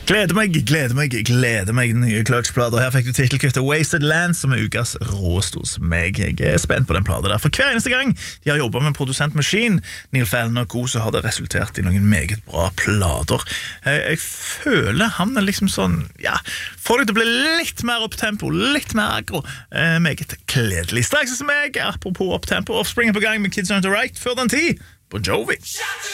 Gleder meg nye Clutch-plater. Her fikk du titelkuttet Wasted Land, som ukas råst hos meg. Jeg spent på den platen der. For hver eneste gang de har jobbet med Produsent Machine, Neil Fallon og Co, så har det resultert i noen meget bra plater. Jeg føler han liksom sånn, ja, får deg til å bli litt mer opptempo, litt mer aggro. Meget kledelig. Straks som jeg, apropos opptempo, Offspring på gang med Kids Aren't Right, før den tid, Bon Jovi.